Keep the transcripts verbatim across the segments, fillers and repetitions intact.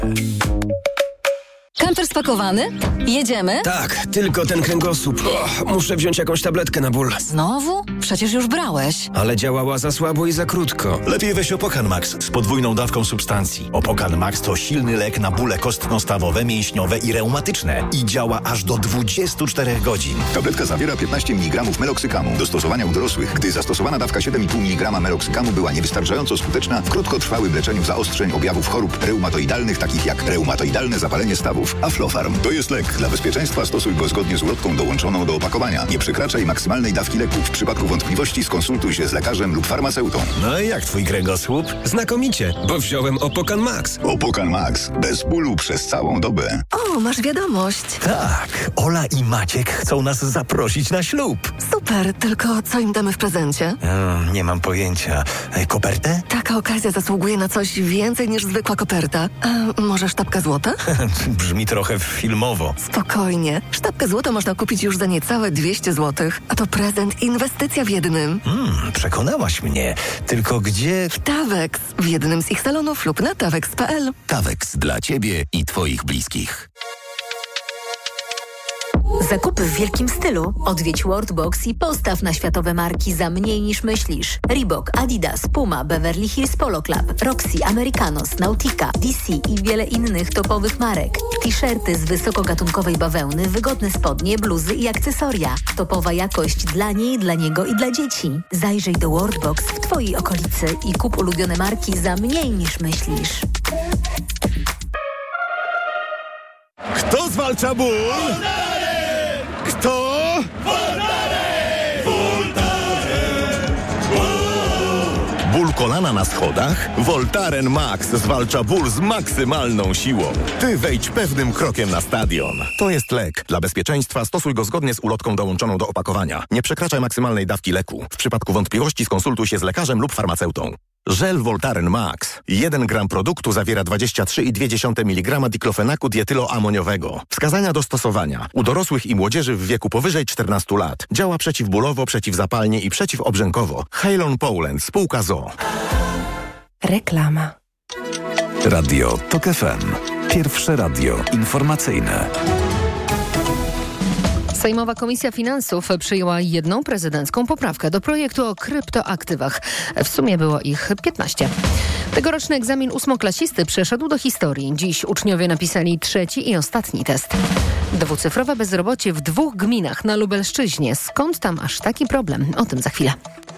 Kamper spakowany? Jedziemy? Tak, tylko ten kręgosłup. O, muszę wziąć jakąś tabletkę na ból. Znowu? Przecież już brałeś. Ale działała za słabo i za krótko. Lepiej weź Opokan Max z podwójną dawką substancji. Opokan Max to silny lek na bóle kostno-stawowe, mięśniowe i reumatyczne. I działa aż do dwudziestu czterech godzin. Tabletka zawiera piętnaście miligramów meloksykamu. Do stosowania u dorosłych, gdy zastosowana dawka siedem i pół miligrama meloksykamu była niewystarczająco skuteczna w krótkotrwałym leczeniu zaostrzeń objawów chorób reumatoidalnych, takich jak reumatoidalne zapalenie stawów. Aflofarm to jest lek. Dla bezpieczeństwa stosuj go zgodnie z ulotką dołączoną do opakowania. Nie przekraczaj maksymalnej dawki leku. W przypadku wątpliwości skonsultuj się z lekarzem lub farmaceutą. No i jak twój kręgosłup? Znakomicie, bo wziąłem Opokan Max. Opokan Max. Bez bólu przez całą dobę. O, masz wiadomość. Tak, Ola i Maciek chcą nas zaprosić na ślub. Super, tylko co im damy w prezencie? Hmm, nie mam pojęcia. E, Kopertę? Taka okazja zasługuje na coś więcej niż zwykła koperta. A może sztabka złota? Brzmi trochę filmowo. Spokojnie. Sztabkę złota można kupić już za niecałe dwieście złotych. A to prezent, inwestycja w jednym. Hmm, przekonałaś mnie. Tylko gdzie... W Tawex. W jednym z ich salonów lub na tawex kropka p l. Tawex dla Ciebie i Twoich bliskich. Zakupy w wielkim stylu. Odwiedź Worldbox i postaw na światowe marki za mniej niż myślisz. Reebok, Adidas, Puma, Beverly Hills Polo Club, Roxy, Americanos, Nautica, D C i wiele innych topowych marek. T-shirty z wysokogatunkowej bawełny, wygodne spodnie, bluzy i akcesoria. Topowa jakość dla niej, dla niego i dla dzieci. Zajrzyj do Worldbox w Twojej okolicy i kup ulubione marki za mniej niż myślisz. Kto zwalcza ból? Kto? Voltaren! Voltaren! Ból kolana na schodach? Voltaren Max zwalcza ból z maksymalną siłą. Ty wejdź pewnym krokiem na stadion. To jest lek. Dla bezpieczeństwa stosuj go zgodnie z ulotką dołączoną do opakowania. Nie przekraczaj maksymalnej dawki leku. W przypadku wątpliwości skonsultuj się z lekarzem lub farmaceutą. Żel Voltaren Max. jeden gram produktu zawiera dwadzieścia trzy i dwie dziesiąte miligrama diklofenaku dietyloamoniowego. Wskazania do stosowania. U dorosłych i młodzieży w wieku powyżej czternastu lat. Działa przeciwbólowo, przeciwzapalnie i przeciwobrzękowo. Halon Poland, spółka z o o. Reklama. Radio Tok F M. Pierwsze radio informacyjne. Sejmowa Komisja Finansów przyjęła jedną prezydencką poprawkę do projektu o kryptoaktywach. W sumie było ich piętnaście. Tegoroczny egzamin ósmoklasisty przeszedł do historii. Dziś uczniowie napisali trzeci i ostatni test. Dwucyfrowe bezrobocie w dwóch gminach na Lubelszczyźnie. Skąd tam aż taki problem? O tym za chwilę.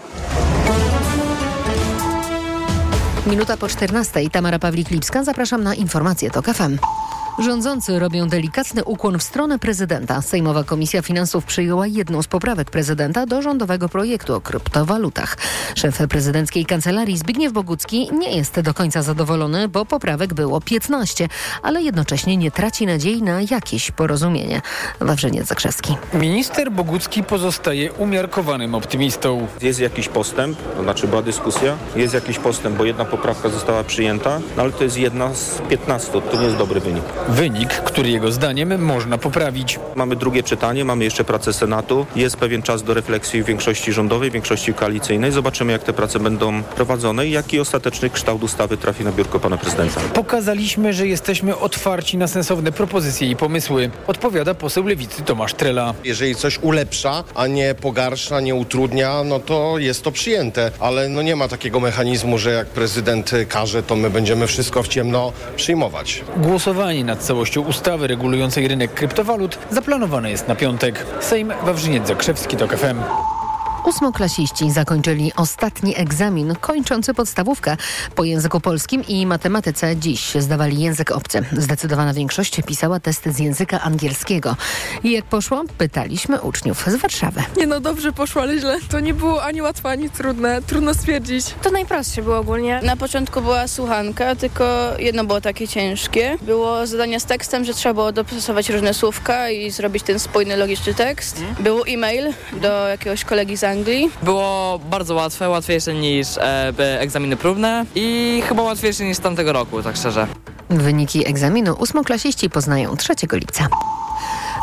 Minuta po czternastej. Tamara Pawlik-Lipska. Zapraszam na informacje Tok F M. Rządzący robią delikatny ukłon w stronę prezydenta. Sejmowa Komisja Finansów przyjęła jedną z poprawek prezydenta do rządowego projektu o kryptowalutach. Szef prezydenckiej kancelarii Zbigniew Bogucki nie jest do końca zadowolony, bo poprawek było piętnaście, ale jednocześnie nie traci nadziei na jakieś porozumienie. Wawrzyniec Zakrzewski. Minister Bogucki pozostaje umiarkowanym optymistą. Jest jakiś postęp, to znaczy była dyskusja, jest jakiś postęp, bo jedna poprawka została przyjęta, no ale to jest jedna z piętnastu, to nie jest dobry wynik. Wynik, który jego zdaniem można poprawić. Mamy drugie czytanie, mamy jeszcze pracę Senatu. Jest pewien czas do refleksji w większości rządowej, w większości koalicyjnej. Zobaczymy, jak te prace będą prowadzone i jaki ostateczny kształt ustawy trafi na biurko pana prezydenta. Pokazaliśmy, że jesteśmy otwarci na sensowne propozycje i pomysły. Odpowiada poseł Lewicy Tomasz Trela. Jeżeli coś ulepsza, a nie pogarsza, nie utrudnia, no to jest to przyjęte. Ale no nie ma takiego mechanizmu, że jak prezydent każe, to my będziemy wszystko w ciemno przyjmować. Głosowanie nad całością ustawy regulującej rynek kryptowalut zaplanowane jest na piątek. Sejm, Wawrzyniec Zakrzewski, Tok F M. Ósmoklasiści zakończyli ostatni egzamin kończący podstawówkę. Po języku polskim i matematyce dziś zdawali język obcy. Zdecydowana większość pisała testy z języka angielskiego. I jak poszło? Pytaliśmy uczniów z Warszawy. Nie no, dobrze poszło, ale źle. To nie było ani łatwe, ani trudne. Trudno stwierdzić. To najprostsze było ogólnie. Na początku była słuchanka, tylko jedno było takie ciężkie. Było zadanie z tekstem, że trzeba było dopasować różne słówka i zrobić ten spójny, logiczny tekst. Był e-mail do jakiegoś kolegi z Anglii. Było bardzo łatwe, łatwiejsze niż e, egzaminy próbne i chyba łatwiejsze niż tamtego roku, tak szczerze. Wyniki egzaminu ósmoklasiści poznają trzeciego lipca.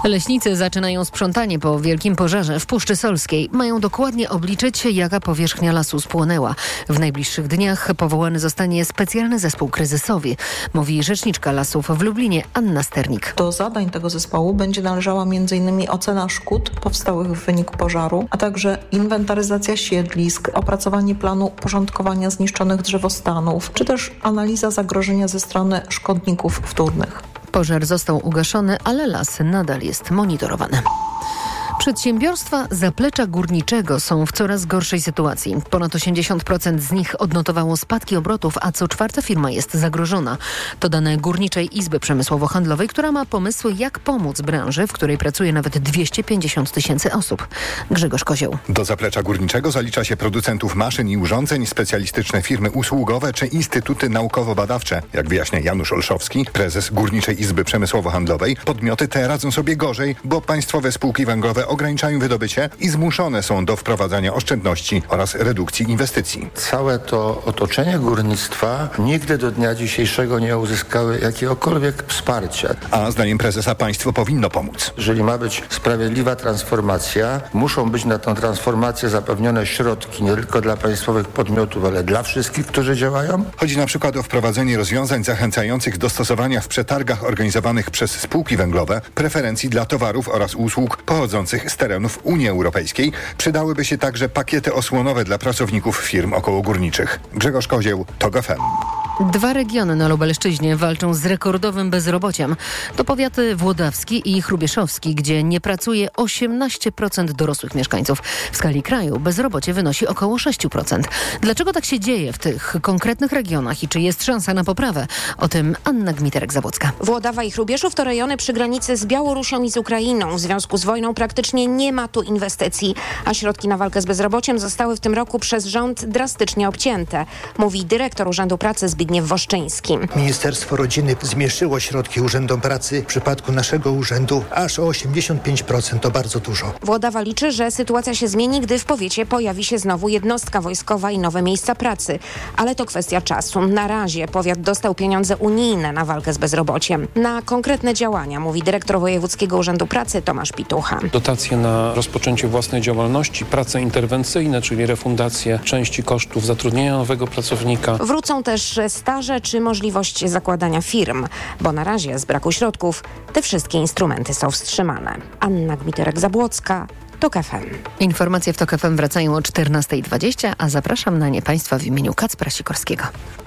Leśnicy zaczynają sprzątanie po wielkim pożarze w Puszczy Solskiej. Mają dokładnie obliczyć, jaka powierzchnia lasu spłonęła. W najbliższych dniach powołany zostanie specjalny zespół kryzysowy, mówi rzeczniczka lasów w Lublinie Anna Sternik. Do zadań tego zespołu będzie należała między innymi ocena szkód powstałych w wyniku pożaru, a także inwentaryzacja siedlisk, opracowanie planu porządkowania zniszczonych drzewostanów, czy też analiza zagrożenia ze strony szkodników wtórnych. Pożar został ugaszony, ale las nadal jest monitorowany. Przedsiębiorstwa zaplecza górniczego są w coraz gorszej sytuacji. Ponad osiemdziesiąt procent z nich odnotowało spadki obrotów, a co czwarta firma jest zagrożona. To dane Górniczej Izby Przemysłowo-Handlowej, która ma pomysły, jak pomóc branży, w której pracuje nawet dwieście pięćdziesiąt tysięcy osób. Grzegorz Kozioł. Do zaplecza górniczego zalicza się producentów maszyn i urządzeń, specjalistyczne firmy usługowe czy instytuty naukowo-badawcze. Jak wyjaśnia Janusz Olszowski, prezes Górniczej Izby Przemysłowo-Handlowej, podmioty te radzą sobie gorzej, bo państwowe spółki węglowe ograniczają wydobycie i zmuszone są do wprowadzania oszczędności oraz redukcji inwestycji. Całe to otoczenie górnictwa nigdy do dnia dzisiejszego nie uzyskały jakiegokolwiek wsparcia. A zdaniem prezesa państwo powinno pomóc. Jeżeli ma być sprawiedliwa transformacja, muszą być na tę transformację zapewnione środki nie tylko dla państwowych podmiotów, ale dla wszystkich, którzy działają. Chodzi na przykład o wprowadzenie rozwiązań zachęcających do stosowania w przetargach organizowanych przez spółki węglowe preferencji dla towarów oraz usług pochodzących z terenów Unii Europejskiej. Przydałyby się także pakiety osłonowe dla pracowników firm okołogórniczych. Grzegorz Kozieł, TOG F M. Dwa regiony na Lubelszczyźnie walczą z rekordowym bezrobociem. To powiaty włodawski i chrubieszowski, gdzie nie pracuje osiemnaście procent dorosłych mieszkańców. W skali kraju bezrobocie wynosi około sześć procent. Dlaczego tak się dzieje w tych konkretnych regionach i czy jest szansa na poprawę? O tym Anna Gmiterek-Zabłocka. Włodawa i Chrubieszów to rejony przy granicy z Białorusią i z Ukrainą. W związku z wojną praktycznie nie ma tu inwestycji, a środki na walkę z bezrobociem zostały w tym roku przez rząd drastycznie obcięte, mówi dyrektor Urzędu Pracy Zbigniew Woszczyński. Ministerstwo Rodziny zmniejszyło środki Urzędom Pracy w przypadku naszego urzędu aż o osiemdziesiąt pięć procent, to bardzo dużo. Włodawa liczy, że sytuacja się zmieni, gdy w powiecie pojawi się znowu jednostka wojskowa i nowe miejsca pracy. Ale to kwestia czasu. Na razie powiat dostał pieniądze unijne na walkę z bezrobociem. Na konkretne działania, mówi dyrektor Wojewódzkiego Urzędu Pracy Tomasz Pitucha. Dotacje na rozpoczęcie własnej działalności, prace interwencyjne, czyli refundację części kosztów zatrudnienia nowego pracownika. Wrócą też staże czy możliwość zakładania firm, bo na razie z braku środków te wszystkie instrumenty są wstrzymane. Anna Gmiterek-Zabłocka, TOG F M. Informacje w TOG F M wracają o czternasta dwadzieścia, a zapraszam na nie Państwa w imieniu Kacpra Sikorskiego.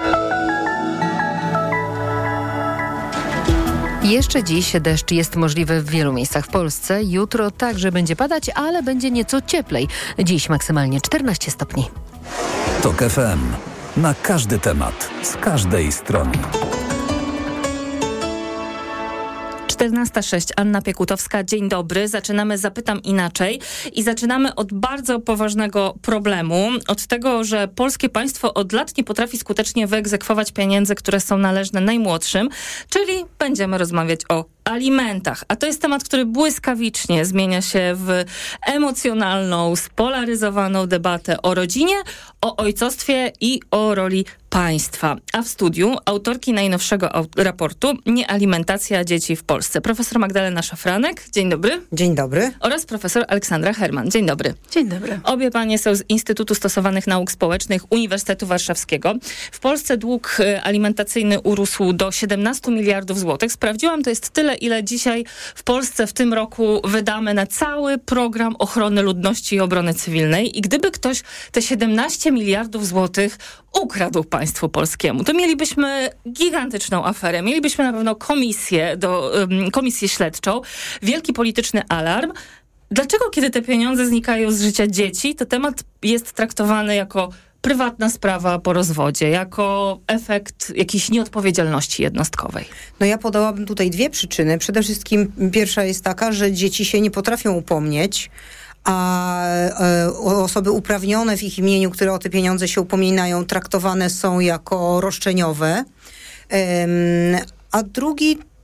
Jeszcze dziś deszcz jest możliwy w wielu miejscach w Polsce. Jutro także będzie padać, ale będzie nieco cieplej. Dziś maksymalnie czternaście stopni. TOG F M. Na każdy temat, z każdej strony. czternasta sześć, Anna Piekutowska, dzień dobry. Zaczynamy Zapytam Inaczej i zaczynamy od bardzo poważnego problemu. Od tego, że polskie państwo od lat nie potrafi skutecznie wyegzekwować pieniędzy, które są należne najmłodszym, czyli będziemy rozmawiać o alimentach. A to jest temat, który błyskawicznie zmienia się w emocjonalną, spolaryzowaną debatę o rodzinie, o ojcostwie i o roli państwa. A w studiu autorki najnowszego raportu Niealimentacja dzieci w Polsce. Profesor Magdalena Szafranek, dzień dobry. Dzień dobry. Oraz profesor Aleksandra Herman, dzień dobry. Dzień dobry. Obie panie są z Instytutu Stosowanych Nauk Społecznych Uniwersytetu Warszawskiego. W Polsce dług alimentacyjny urósł do siedemnaście miliardów złotych. Sprawdziłam, to jest tyle, ile dzisiaj w Polsce w tym roku wydamy na cały program ochrony ludności i obrony cywilnej. I gdyby ktoś te siedemnaście miliardów złotych ukradł państwu polskiemu, to mielibyśmy gigantyczną aferę. Mielibyśmy na pewno komisję, do, um, komisję śledczą, wielki polityczny alarm. Dlaczego, kiedy te pieniądze znikają z życia dzieci, to temat jest traktowany jako prywatna sprawa po rozwodzie, jako efekt jakiejś nieodpowiedzialności jednostkowej? No ja podałabym tutaj dwie przyczyny. Przede wszystkim pierwsza jest taka, że dzieci się nie potrafią upomnieć, a e, osoby uprawnione w ich imieniu, które o te pieniądze się upominają, traktowane są jako roszczeniowe. E, a drugi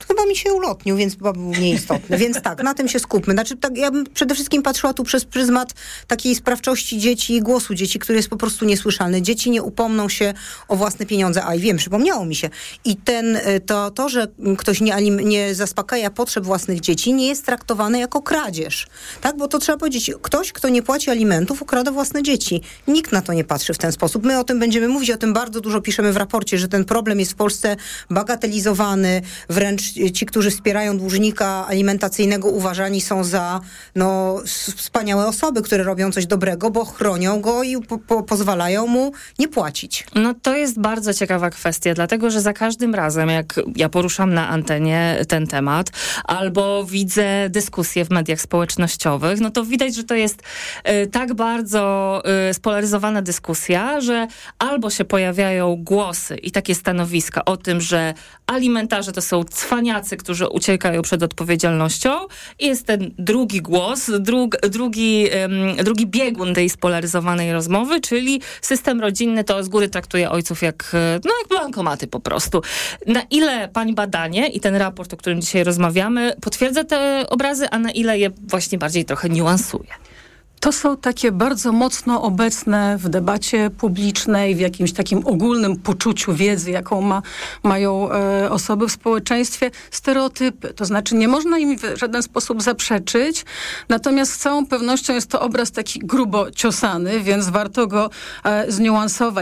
Chyba mi się ulotnił, więc chyba był nieistotny. Więc tak, na tym się skupmy. Znaczy, tak, ja bym przede wszystkim patrzyła tu przez pryzmat takiej sprawczości dzieci i głosu dzieci, który jest po prostu niesłyszalny. Dzieci nie upomną się o własne pieniądze. A i wiem, przypomniało mi się. I ten, to, to że ktoś nie, nie zaspokaja potrzeb własnych dzieci, nie jest traktowane jako kradzież. Tak? Bo to trzeba powiedzieć, ktoś, kto nie płaci alimentów, okrada własne dzieci. Nikt na to nie patrzy w ten sposób. My o tym będziemy mówić, o tym bardzo dużo piszemy w raporcie, że ten problem jest w Polsce bagatelizowany, wręcz ci, którzy wspierają dłużnika alimentacyjnego, uważani są za no, wspaniałe osoby, które robią coś dobrego, bo chronią go i po, po, pozwalają mu nie płacić. No to jest bardzo ciekawa kwestia, dlatego, że za każdym razem, jak ja poruszam na antenie ten temat, albo widzę dyskusje w mediach społecznościowych, no to widać, że to jest y, tak bardzo y, spolaryzowana dyskusja, że albo się pojawiają głosy i takie stanowiska o tym, że alimentarze to są cwaniacy, którzy uciekają przed odpowiedzialnością, i jest ten drugi głos, drug, drugi, um, drugi biegun tej spolaryzowanej rozmowy, czyli system rodzinny to z góry traktuje ojców jak, no, jak bankomaty po prostu. Na ile pani badanie i ten raport, o którym dzisiaj rozmawiamy, potwierdza te obrazy, a na ile je właśnie bardziej trochę niuansuje? To są takie bardzo mocno obecne w debacie publicznej, w jakimś takim ogólnym poczuciu wiedzy, jaką ma, mają e, osoby w społeczeństwie, stereotypy. To znaczy nie można im w żaden sposób zaprzeczyć, natomiast z całą pewnością jest to obraz taki grubo ciosany, więc warto go e, zniuansować.